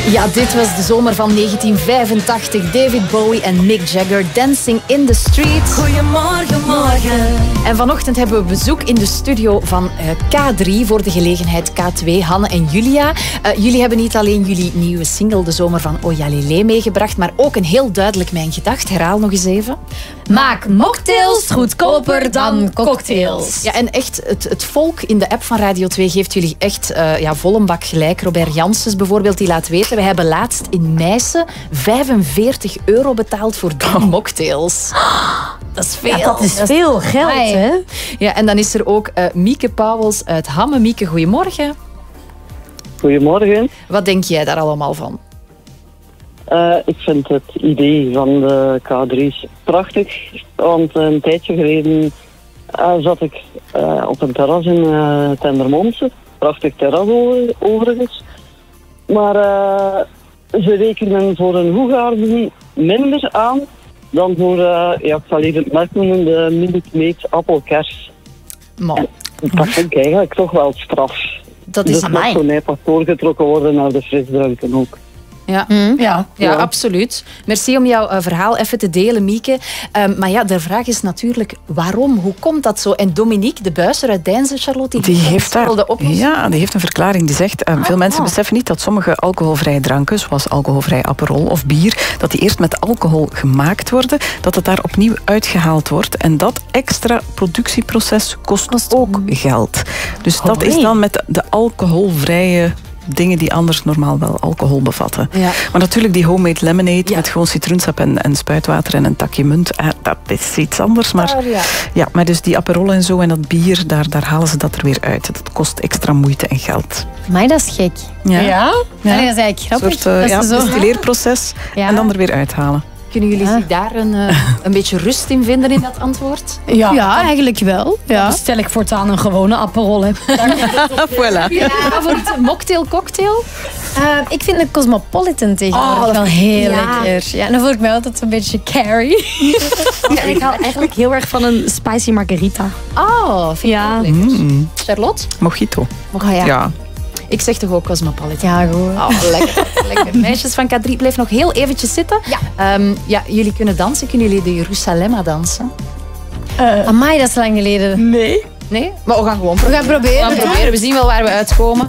Ja, dit was de zomer van 1985. David Bowie en Mick Jagger, Dancing in the Street. Goedemorgen, morgen. En vanochtend hebben we bezoek in de studio van K3 voor de gelegenheid K2, Hanne en Julia. Jullie hebben niet alleen jullie nieuwe single De Zomer van Oyalele meegebracht, maar ook een heel duidelijk Mijn Gedacht. Herhaal nog eens even. Maak mocktails goedkoper dan cocktails. Ja, en echt, het volk in de app van Radio 2 geeft jullie echt vol een bak gelijk. Robert Janssens bijvoorbeeld, die laat weten, we hebben laatst in Meissen €45 betaald voor 3 mocktails. Dat is veel. Ja, dat is veel geld, hè? Ja, en dan is er ook Mieke Pauwels uit Hamme. Mieke, goedemorgen. Goedemorgen. Wat denk jij daar allemaal van? Ik vind het idee van de K3's prachtig. Want een tijdje geleden zat ik op een terras in Tendermonse. Prachtig terras overigens. Maar ze rekenen voor een Hoegaarden minder aan dan voor, ik zal even het merk noemen, de Minute Maid appelkers. Dat vind ik eigenlijk toch wel straf. Dat is dus mag voor mij pas doorgetrokken worden naar de frisdranken ook. Ja, absoluut. Merci om jouw verhaal even te delen, Mieke. Maar ja, de vraag is natuurlijk waarom? Hoe komt dat zo? En Dominique de Buisser uit Deinze, Charlotte, die heeft daar de oplossing. Ja, die heeft een verklaring die zegt... veel mensen beseffen niet dat sommige alcoholvrije dranken, zoals alcoholvrij Aperol of bier, dat die eerst met alcohol gemaakt worden, dat het daar opnieuw uitgehaald wordt. En dat extra productieproces kost ook geld. Dus dat is dan met de alcoholvrije dingen die anders normaal wel alcohol bevatten. Ja. Maar natuurlijk die homemade lemonade met gewoon citroensap en spuitwater en een takje munt, dat is iets anders. Maar, maar dus die Aperol en zo en dat bier, daar halen ze dat er weer uit. Dat kost extra moeite en geld. Maar dat is gek. Ja? Dat is eigenlijk grappig. Een soort distilleerproces en dan er weer uithalen. Kunnen jullie zich daar een beetje rust in vinden in dat antwoord? Ja, eigenlijk wel. Ja. Dan stel ik voortaan een gewone Aperol. Voilà. Favoriete mocktail, cocktail? Ik vind de Cosmopolitan tegenwoordig wel heel lekker. Ja, en dan voel ik me altijd een beetje carry. Ik hou eigenlijk heel erg van een spicy margarita. Oh, vind ik ook lekker. Charlotte? Mojito. Ja. Ik zeg toch ook Cosmopolitan. Ja, goed. Oh, lekker. Meisjes van K3, blijf nog heel eventjes zitten. Ja. Jullie kunnen dansen. Kunnen jullie de Jeruzalemma dansen? Amai, dat is lang geleden. Nee? Maar we gaan gewoon proberen. We gaan proberen. We zien wel waar we uitkomen.